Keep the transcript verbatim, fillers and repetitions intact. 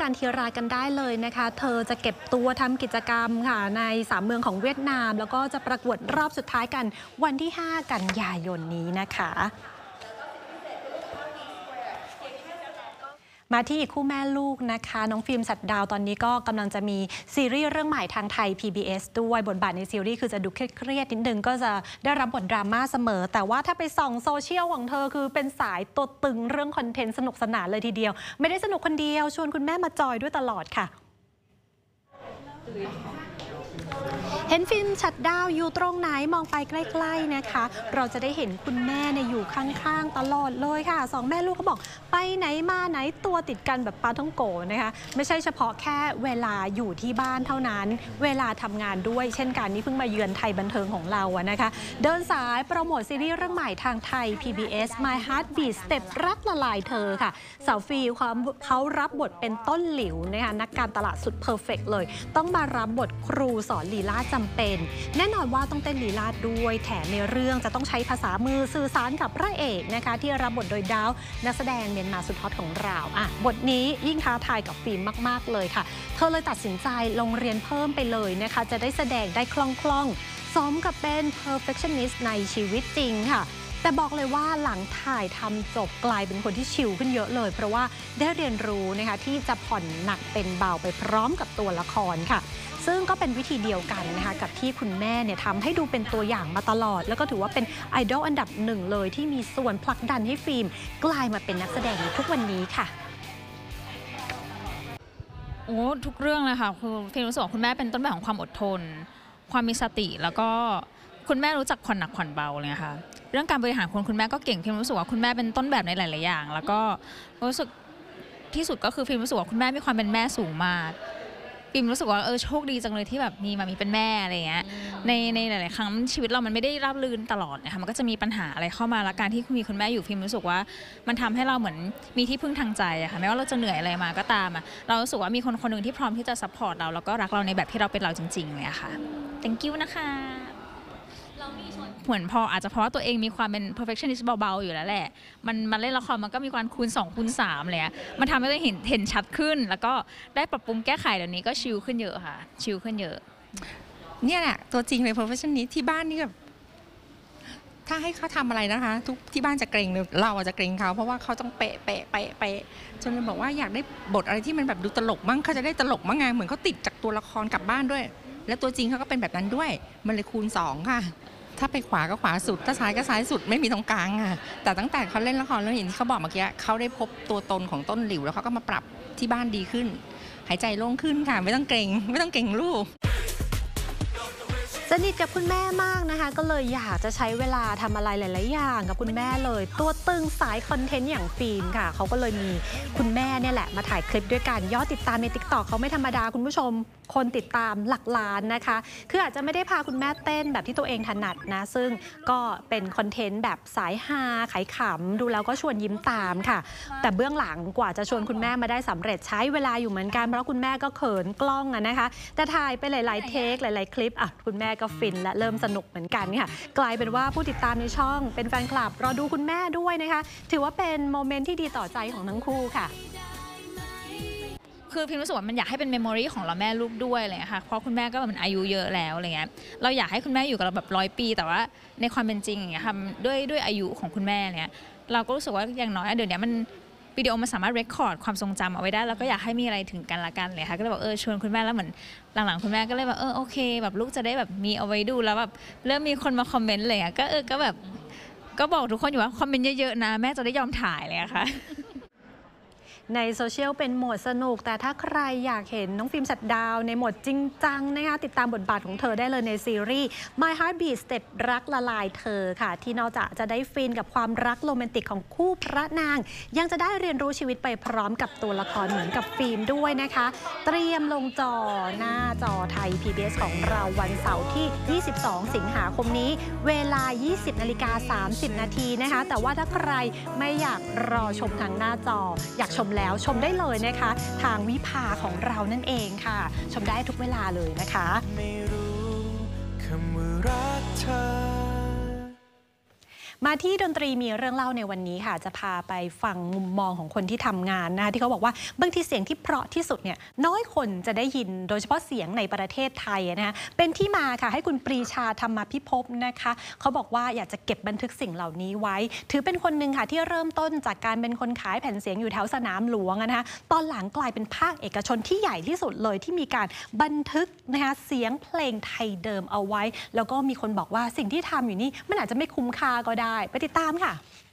การทีรากันได้เลยนะคะเธอจะเก็บตัวทำกิจกรรมค่ะในสามเมืองของเวียดนามแล้วก็จะประกวดรอบสุดท้ายกันวันที่ห้ากันยายนนี้นะคะมาที่อีกคู่แม่ลูกนะคะน้องฟิล์มสัตดาวตอนนี้ก็กำลังจะมีซีรีส์เรื่องใหม่ทางไทย พี บี เอส ด้วยบทบาทในซีรีส์คือจะดูเครียดๆนิดนึงก็จะได้รับบทดราม่าเสมอแต่ว่าถ้าไปส่องโซเชียลของเธอคือเป็นสายตัวตึงเรื่องคอนเทนต์สนุกสนานเลยทีเดียวไม่ได้สนุกคนเดียวชวนคุณแม่มาจอยด้วยตลอดค่ะเห็นฟิล์มชัดดาวอยู่ตรงไหนมองไปใกล้ๆนะคะเราจะได้เห็นคุณแม่เนี่ยอยู่ข้างๆตลอดเลยค่ะสองแม่ลูกเขาบอกไปไหนมาไหนตัวติดกันแบบปลาท่องโกนะคะไม่ใช่เฉพาะแค่เวลาอยู่ที่บ้านเท่านั้นเวลาทำงานด้วยเช่นกันนี่เพิ่งมาเยือนไทยบันเทิงของเราอะนะคะเดินสายโปรโมทซีรีส์เรื่องใหม่ทางไทย พี บี เอส My Heartbeat Step รักละลายเธอค่ะสาวฟีความเขารับบทเป็นต้นหลิวนะคะนักการตลาดสุดเพอร์เฟกต์เลยต้องมารับบทครูสอนลีลาจำเป็นแน่นอนว่าต้องเต้นลีลาดด้วยแถมในเรื่องจะต้องใช้ภาษามือสื่อสารกับพระเอกนะคะที่รับบทโดยดาวนักแสดงเมียนมาสุดฮอตของเราอ่ะบทนี้ยิ่งท้าทายกับฟิล์มมากๆเลยค่ะเธอเลยตัดสินใจลงเรียนเพิ่มไปเลยนะคะจะได้แสดงได้คล่องๆซ้อมกับเป็น perfectionist ในชีวิตจริงค่ะแต่บอกเลยว่าหลังถ่ายทำจบกลายเป็นคนที่ชิลขึ้นเยอะเลยเพราะว่าได้เรียนรู้นะคะที่จะผ่อนหนักเป็นเบาไปพร้อมกับตัวละครค่ะซึ่งก็เป็นวิธีเดียวกันนะคะกับที่คุณแม่เนี่ยทำให้ดูเป็นตัวอย่างมาตลอดแล้วก็ถือว่าเป็นไอดอลอันดับหนึ่งเลยที่มีส่วนผลักดันให้ฟิล์มกลายมาเป็นนักแสดงในทุกวันนี้ค่ะโอ้ทุกเรื่องเลยค่ะคือฟิล์มรู้สึกว่าคุณแม่เป็นต้นแบบของความอดทนความมีสติแล้วก็คุณแม่รู้จักผ่อนหนักผ่อนเบาเลยค่ะเรื่องการบริหารคนคุณแม่ก็เก่งฟิล์มรู้สึกว่าคุณแม่เป็นต้นแบบในหลายๆอย่างแล้วก็รู้สึกที่สุดก็คือฟิล์มรู้สึกว่าคุณแม่มีความเป็นแม่สูงมากฟิล์มรู้สึกว่าเออโชคดีจังเลยที่แบบมีมามีเป็นแม่อะไรเงี้ยในในหลายๆครั้งชีวิตเรามันไม่ได้ราบรื่นตลอดนะคะมันก็จะมีปัญหาอะไรเข้ามาแล้วการที่มีคุณแม่อยู่ฟิล์มรู้สึกว่ามันทำให้เราเหมือนมีที่พึ่งทางใจอะค่ะไม่ว่าเราจะเหนื่อยอะไรมาก็ตามอะเรารู้สึกว่ามีคนคนหนึ่งที่พร้อมที่จะซัพพอร์ตเราแล้วก็รักเราในแบบที่เราเป็นเราจริงๆเลยอะค่ะ thank you นะคะเหมือนพออาจจะเพราะว่าตัวเองมีความเป็น perfectionist เบาๆอยู่แล้วแหละมันมาเล่นละครมันก็มีความคูณสองคูณสามเลยอะมันทำให้เราเห็นเห็นชัดขึ้นแล้วก็ได้ปรับปรุงแก้ไขเดี๋ยวนี้ก็ชิลขึ้นเยอะค่ะชิลขึ้นเยอะเนี่ยแหละตัวจริงเลย perfectionist ที่บ้านนี่แบบถ้าให้เขาทำอะไรนะคะทุกที่บ้านจะเกรงเลยเราจะเกรงเขาเพราะว่าเขาต้องเป๊ะเป๊ะเป๊ะเป๊ะจนเลยบอกว่าอยากได้บทอะไรที่มันแบบดูตลกมั่งเขาจะได้ตลกมั่งไงเหมือนเขาติดจากตัวละครกลับบ้านด้วยแล้วตัวจริงเขาก็เป็นแบบนั้นด้วยมันเลยคูณสองค่ะถ้าไปขวาก็ขวาสุดถ้าซ้ายก็ซ้ายสุดไม่มีตรงกลางค่ะแต่ตั้งแต่เขาเล่นละครแล้วอย่างที่เขาบอกเมื่อกี้เขาได้พบตัวตนของต้นหลิวแล้วเขาก็มาปรับที่บ้านดีขึ้นหายใจโล่งขึ้นค่ะไม่ต้องเกรงไม่ต้องเกรงลูกสนิทกับคุณแม่มากนะคะก็เลยอยากจะใช้เวลาทำอะไรหลายๆอย่างกับคุณแม่เลยตัวตึงสายคอนเทนต์อย่างฟิล์มค่ะเขาก็เลยมีคุณแม่เนี่ยแหละมาถ่ายคลิปด้วยกันยอดติดตามใน ติ๊กต็อก เขาไม่ธรรมดาคุณผู้ชมคนติดตามหลักล้านนะคะคืออาจจะไม่ได้พาคุณแม่เต้นแบบที่ตัวเองถนัดนะซึ่งก็เป็นคอนเทนต์แบบสายฮาขายขำดูแล้วก็ชวนยิ้มตามค่ะแต่เบื้องหลังกว่าจะชวนคุณแม่มาได้สำเร็จใช้เวลาอยู่เหมือนกันเพราะคุณแม่ก็เขินกล้องอะนะคะแต่ถ่ายไปหลายๆเทคหลายๆคลิปอ่ะคุณแม่ก็ฟินและเริ่มสนุกเหมือนกันค่ะกลายเป็นว่าผู้ติดตามในช่องเป็นแฟนคลับรอดูคุณแม่ด้วยนะคะถือว่าเป็นโมเมนต์ที่ดีต่อใจของทั้งคู่ค่ะคือพิมรู้สึกว่ามันอยากให้เป็นเมมโมรีของเราแม่ลูกด้วยอะไรเลยค่ะเพราะคุณแม่ก็แบบอายุเยอะแล้วอะไรเงี้ยเราอยากให้คุณแม่อยู่กับเราแบบร้อยปีแต่ว่าในความเป็นจริงอย่างเงี้ยค่ะด้วยด้วยอายุของคุณแม่เนี่ยเราก็รู้สึกว่าอย่างน้อยเดี๋ยวนี้มันวิดีโอมันสามารถเรคคอร์ดความทรงจำเอาไว้ได้แล้วก็อยากให้มีอะไรถึงกันละกันเลยค่ะก็เลยบอกเออชวนคุณแม่แล้วเหมือนหลังๆคุณแม่ก็เลยแบบเออโอเคแบบลูกจะได้แบบมีเอาไว้ดูแล้วแบบเริ่มมีคนมาคอมเมนต์เลยอ่ะก็เออก็แบบก็บอกทุกคนอยู่ว่าคอมเมนต์เยอะๆนะแม่จะได้ยอมถ่ายเลยค่ะในโซเชียลเป็นโหมดสนุกแต่ถ้าใครอยากเห็นน้องฟิล์มสัตดาวในโหมดจริงจังนะคะติดตามบทบาทของเธอได้เลยในซีรีส์ My Heartbeat Step รักละลายเธอค่ะที่นอกจากจะได้ฟินกับความรักโรแมนติกของคู่พระนางยังจะได้เรียนรู้ชีวิตไปพร้อมกับตัวละครเหมือนกับฟิล์มด้วยนะคะเตรียมลงจอหน้าจอไทย พี บี เอส ของเราวันเสาร์ที่ยี่สิบสองสิงหาคมนี้เวลา ยี่สิบนาฬิกาสามสิบนาทีนะคะแต่ว่าถ้าใครไม่อยากรอชมทางหน้าจออยากชมแล้วชมได้เลยนะคะทางวิภาของเรานั่นเองค่ะชมได้ทุกเวลาเลยนะคะไม่รู้คำว่ารักเธอมาที่ดนตรีมีเรื่องเล่าในวันนี้ค่ะจะพาไปฟังมุมมองของคนที่ทำงานนะคะที่เขาบอกว่าบางทีเสียงที่เพราะที่สุดเนี่ยน้อยคนจะได้ยินโดยเฉพาะเสียงในประเทศไทยนะคะเป็นที่มาค่ะให้คุณปรีชาธรรมพิภพนะคะเขาบอกว่าอยากจะเก็บบันทึกสิ่งเหล่านี้ไว้ถือเป็นคนหนึ่งค่ะที่เริ่มต้นจากการเป็นคนขายแผ่นเสียงอยู่แถวสนามหลวงนะคะตอนหลังกลายเป็นภาคเอกชนที่ใหญ่ที่สุดเลยที่มีการบันทึกนะคะเสียงเพลงไทยเดิมเอาไว้แล้วก็มีคนบอกว่าสิ่งที่ทำอยู่นี่มันอาจจะไม่คุ้มค่าก็ได้ไปติดตามค่ะ